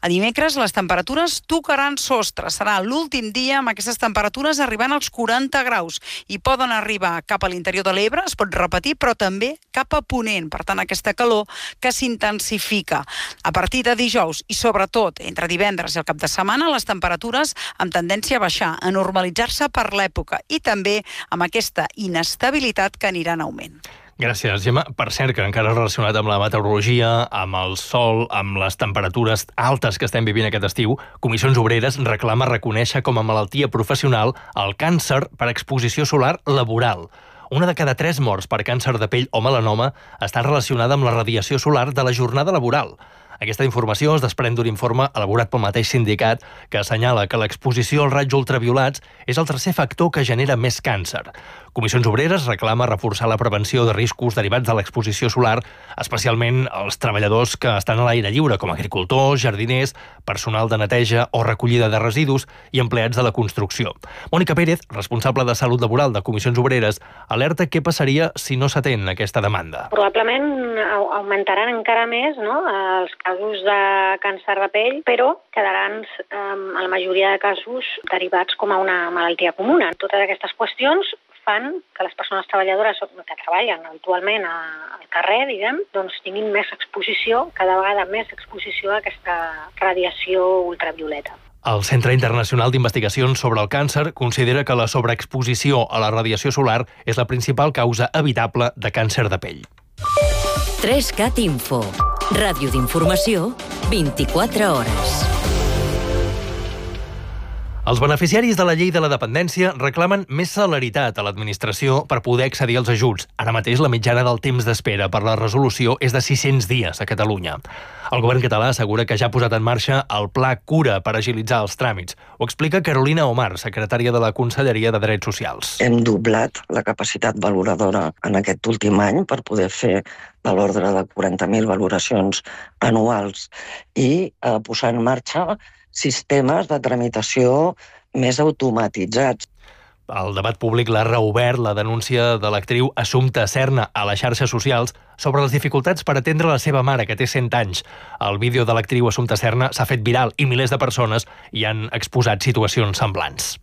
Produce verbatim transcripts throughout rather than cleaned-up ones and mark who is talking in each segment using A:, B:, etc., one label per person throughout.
A: A dimecres les temperatures tocaran sostre. Serà l'últim dia amb aquestes temperatures arribant als quaranta graus i poden arribar cap a l'interior de l'Ebre, es pot repetir, però també cap a Ponent. Per tant, aquesta calor que s'intensifica. A partir de dijous i sobretot entre divendres i el cap de setmana, les temperatures amb tendència a baixar, a normalitzar-se per l'època i també amb aquesta inestabilitat que anirà en augment.
B: Gràcies, Gemma. Per cert, que encara relacionat amb la meteorologia, amb el sol, amb les temperatures altes que estem vivint aquest estiu, Comissions Obreres reclama reconèixer com a malaltia professional el càncer per exposició solar laboral. Una de cada tres morts per càncer de pell o melanoma està relacionada amb la radiació solar de la jornada laboral. Aquesta informació es desprèn d'un informe elaborat pel mateix sindicat que assenyala que l'exposició als raigs ultraviolats és el tercer factor que genera més càncer. Comissions Obreres reclama reforçar la prevenció de riscos derivats de l'exposició solar, especialment els treballadors que estan a l'aire lliure, com agricultors, jardiners, personal de neteja o recollida de residus i empleats de la construcció. Mònica Pérez, responsable de Salut Laboral de Comissions Obreres, alerta què passaria si no s'atén aquesta demanda.
C: Probablement augmentaran encara més, no?, els casos de càncer de pell, però quedaran, eh, en la majoria de casos, derivats com a una malaltia comuna. Totes aquestes qüestions fan que les persones treballadores que treballen habitualment al carrer, diguem, doncs tinguin més exposició, cada vegada més exposició a aquesta radiació ultravioleta.
B: El Centre Internacional d'Investigacions sobre el Càncer considera que la sobreexposició a la radiació solar és la principal causa evitable de càncer de pell.
D: tres cat Info. Ràdio d'informació, vint-i-quatre hores.
B: Els beneficiaris de la llei de la dependència reclamen més celeritat a l'administració per poder accedir als ajuts. Ara mateix la mitjana del temps d'espera per la resolució és de sis-cents dies a Catalunya. El govern català assegura que ja ha posat en marxa el Pla Cura per agilitzar els tràmits. Ho explica Carolina Omar, secretària de la Conselleria de Drets Socials.
E: Hem doblat la capacitat valoradora en aquest últim any per poder fer de l'ordre de quaranta mil valoracions anuals i eh, posar en marxa sistemes de tramitació més automatitzats.
B: El debat públic l'ha reobert la denúncia de l'actriu Assumpta Serna a les xarxes socials sobre les dificultats per atendre la seva mare, que té cent anys. El vídeo de l'actriu Assumpta Serna s'ha fet viral i milers de persones hi han exposat situacions semblants.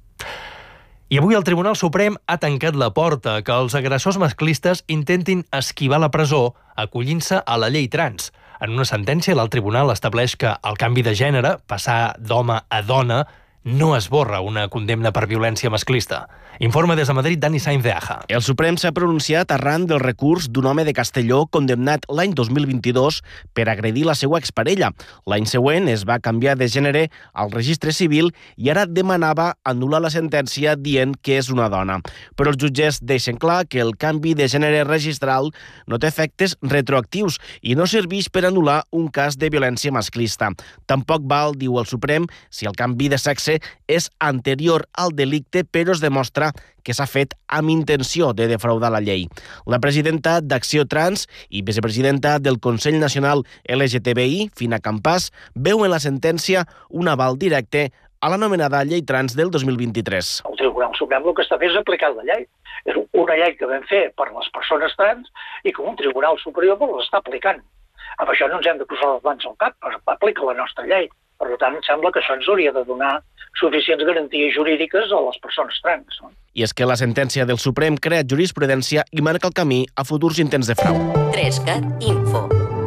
B: I avui el Tribunal Suprem ha tancat la porta que els agressors masclistes intentin esquivar la presó acollint-se a la llei trans. En una sentència, l'alt tribunal estableix que el canvi de gènere, passar d'home a dona, no esborra una condemna per violència masclista. Informa des de Madrid Dani Sainz de Aja.
F: El Suprem s'ha pronunciat arran del recurs d'un home de Castelló condemnat l'any dos mil vint-i-dos per agredir la seva exparella. L'any següent es va canviar de gènere al registre civil i ara demanava anul·lar la sentència dient que és una dona. Però els jutges deixen clar que el canvi de gènere registral no té efectes retroactius i no serveix per anul·lar un cas de violència masclista. Tampoc val, diu el Suprem, si el canvi de sexe és anterior al delicte, però es demostra que s'ha fet amb intenció de defraudar la llei. La presidenta d'Acció Trans i vicepresidenta del Consell Nacional L G T B I, Fina Campàs, veu en la sentència un aval directe a l'anomenada llei trans del dos mil vint-i-tres.
G: El Tribunal Suprem el que està fent és aplicar la llei. És una llei que vam fer per les persones trans i que un Tribunal Superior l'està aplicant. Amb això no ens hem de posar les mans al cap, aplica la nostra llei. Per tant, em sembla que això ens hauria de donar suficients garanties jurídiques a les persones trans. No?
F: I és que la sentència del Suprem crea jurisprudència i marca el camí a futurs intents de frau.
D: tres cat Info.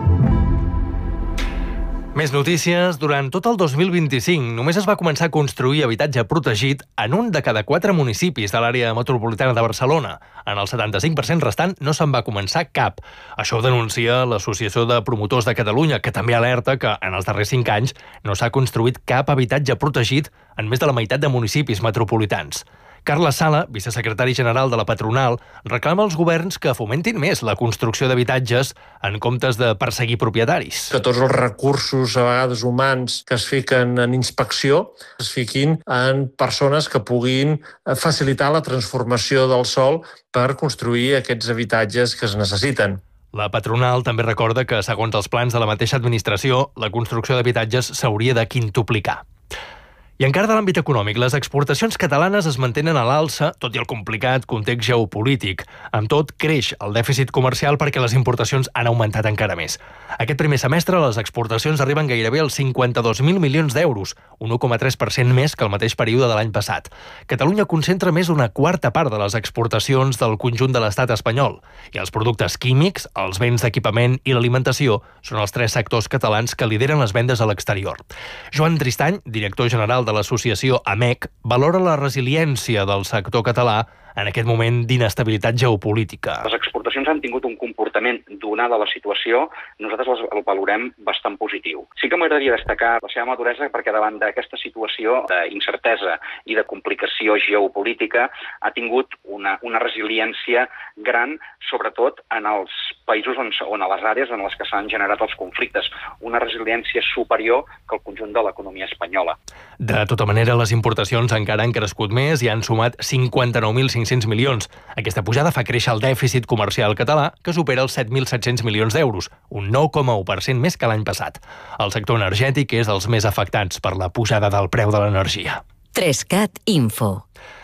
B: Més notícies. Durant tot el dos mil vint-i-cinc només es va començar a construir habitatge protegit en un de cada quatre municipis de l'àrea metropolitana de Barcelona. En el setanta-cinc per cent restant no se'n va començar cap. Això ho denuncia l'Associació de Promotors de Catalunya, que també alerta que en els darrers cinc anys no s'ha construït cap habitatge protegit en més de la meitat de municipis metropolitans. Carles Sala, vicesecretari general de la patronal, reclama als governs que fomentin més la construcció d'habitatges en comptes de perseguir propietaris.
H: Que tots els recursos, a vegades humans, que es fiquen en inspecció, es fiquin en persones que puguin facilitar la transformació del sòl per construir aquests habitatges que es necessiten.
B: La patronal també recorda que, segons els plans de la mateixa administració, la construcció d'habitatges s'hauria de quintuplicar. I encara de l'àmbit econòmic, les exportacions catalanes es mantenen a l'alça, tot i el complicat context geopolític. Amb tot, creix el dèficit comercial perquè les importacions han augmentat encara més. Aquest primer semestre, les exportacions arriben gairebé als cinquanta-dos mil milions d'euros, un u coma tres per cent més que el mateix període de l'any passat. Catalunya concentra més d'una quarta part de les exportacions del conjunt de l'estat espanyol. I els productes químics, els béns d'equipament i l'alimentació són els tres sectors catalans que lideren les vendes a l'exterior. Joan Tristany, director general de l'associació A M E C, valora la resiliència del sector català en aquest moment d'inestabilitat geopolítica.
I: Les exportacions han tingut un comportament, donada la situació, nosaltres el valorem bastant positiu. Sí que m'agradaria destacar la seva maduresa perquè davant d'aquesta situació d'incertesa i de complicació geopolítica ha tingut una, una resiliència gran, sobretot en els països on, on a les àrees en les que s'han generat els conflictes. Una resiliència superior que el conjunt de l'economia espanyola.
B: De tota manera, les importacions encara han crescut més i han sumat cinquanta-nou mil cinc-cents milions. Aquesta pujada fa créixer el dèficit comercial català, que supera els set mil set-cents milions d'euros, un nou coma u per cent més que l'any passat. El sector energètic és dels més afectats per la pujada del preu de l'energia.
D: Trescat Info.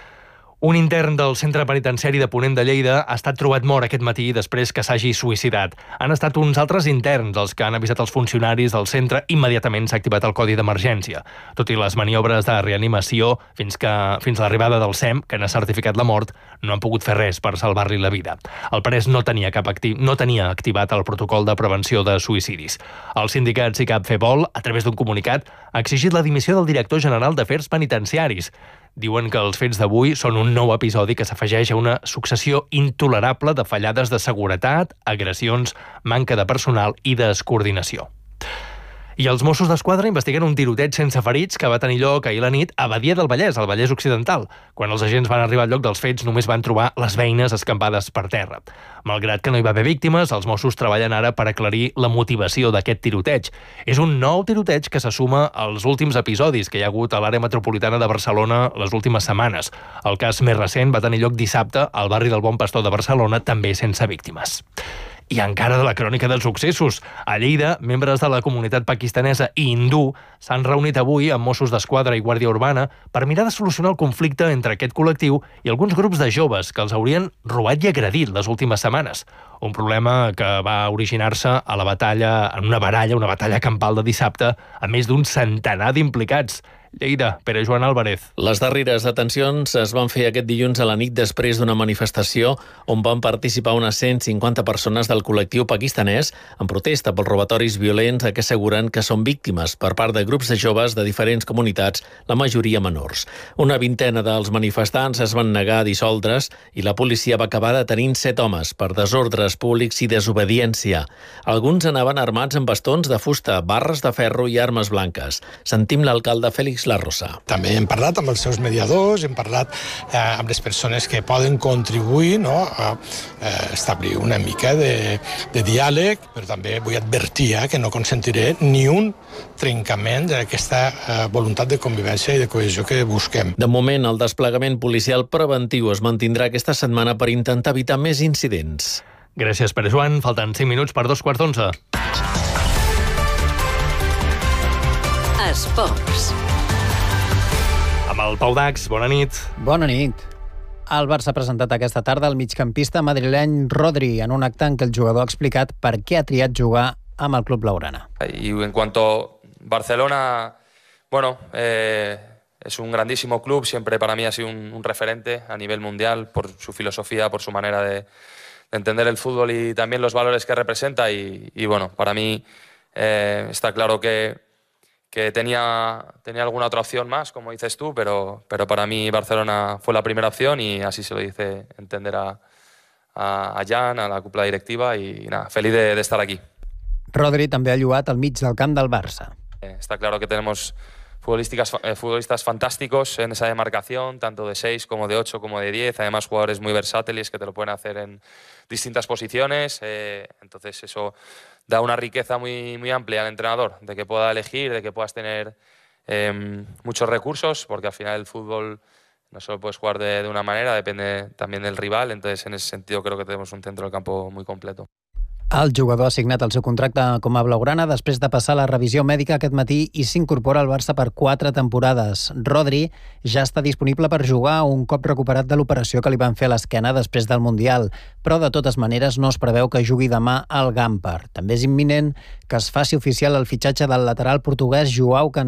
B: Un intern del centre penitenciari de Ponent de Lleida ha estat trobat mort aquest matí després que s'hagi suïcidat. Han estat uns altres interns els que han avisat els funcionaris del centre. Immediatament s'ha activat el codi d'emergència. Tot i les maniobres de reanimació fins, que, fins a l'arribada del S E M, que n'ha certificat la mort, no han pogut fer res per salvar-li la vida. El pres no tenia, cap acti no tenia activat el protocol de prevenció de suïcidis. El sindicat SICAP FEBOL, a través d'un comunicat, ha exigit la dimissió del director general d'Afers Penitenciaris. Diuen que els fets d'avui són un nou episodi que s'afegeix a una successió intolerable de fallades de seguretat, agressions, manca de personal i descoordinació. I els Mossos d'Esquadra investiguen un tiroteig sense ferits que va tenir lloc ahir la nit a Badia del Vallès, al Vallès Occidental. Quan els agents van arribar al lloc dels fets, només van trobar les beines escampades per terra. Malgrat que no hi va haver víctimes, els Mossos treballen ara per aclarir la motivació d'aquest tiroteig. És un nou tiroteig que se suma als últims episodis que hi ha hagut a l'àrea metropolitana de Barcelona les últimes setmanes. El cas més recent va tenir lloc dissabte al barri del Bon Pastor de Barcelona, també sense víctimes. I encara de la crònica dels successos. A Lleida, membres de la comunitat pakistanesa i hindú s'han reunit avui amb Mossos d'Esquadra i Guàrdia Urbana per mirar de solucionar el conflicte entre aquest col·lectiu i alguns grups de joves que els haurien robat i agredit les últimes setmanes. Un problema que va originar-se a la batalla, en una baralla, una batalla campal de dissabte, amb més d'un centenar d'implicats. Lleida, Pere Joan Álvarez.
J: Les darreres detencions es van fer aquest dilluns a la nit després d'una manifestació on van participar unes cent cinquanta persones del col·lectiu pakistanès en protesta pels robatoris violents a què asseguren que són víctimes per part de grups de joves de diferents comunitats, la majoria menors. Una vintena dels manifestants es van negar a dissoldre's i la policia va acabar detenint set homes per desordres públics i desobediència. Alguns anaven armats amb bastons de fusta, barres de ferro i armes blanques. Sentim l'alcalde Félix La Rosa.
K: També hem parlat amb els seus mediadors, hem parlat eh, amb les persones que poden contribuir, no, a eh, establir una mica de, de diàleg, però també vull advertir eh, que no consentiré ni un trencament d'aquesta eh, voluntat de convivència i de cohesió que busquem.
J: De moment, el desplegament policial preventiu es mantindrà aquesta setmana per intentar evitar més incidents.
B: Gràcies, Pere Joan. Falten cinc minuts per dos quarts d'onze.
D: Esports.
B: Amb el Pau Dax, bona nit.
L: Bona nit. El Barça ha presentat aquesta tarda el migcampista madrileny Rodri en un acte en què el jugador ha explicat per què ha triat jugar amb el club blaugrana.
M: Y en cuanto a Barcelona, bueno, eh, es un grandísimo club, siempre para mí ha sido un, un referente a nivel mundial por su filosofía, por su manera de, de entender el fútbol y también los valores que representa y, y bueno, para mí eh, está claro que que tenía, tenía alguna otra opción más, como dices tú, pero, pero para mí Barcelona fue la primera opción y así se lo hice entender a, a, a Jan, a la cúpula directiva y nada, feliz de, de estar aquí.
L: Rodri també ha jugat al mig del camp del Barça.
M: Eh, está claro que tenemos futbolistas, eh, futbolistas fantásticos en esa demarcación, tanto de seis como de ocho como de diez, además jugadores muy versátiles que te lo pueden hacer en distintas posiciones, eh, entonces eso da una riqueza muy, muy amplia al entrenador, de que pueda elegir, de que puedas tener eh, muchos recursos, porque al final el fútbol no solo puedes jugar de, de una manera, depende también del rival, entonces en ese sentido creo que tenemos un centro del campo muy completo.
L: El jugador ha signat el seu contracte com a blaugrana després de passar la revisió mèdica aquest matí i s'incorpora al Barça per quatre temporades. Rodri ja està disponible per jugar un cop recuperat de l'operació que li van fer a l'esquena després del Mundial, però de totes maneres no es preveu que jugui demà al Gampar. També és imminent que es faci oficial el fitxatge del lateral portuguès Joao Cancelo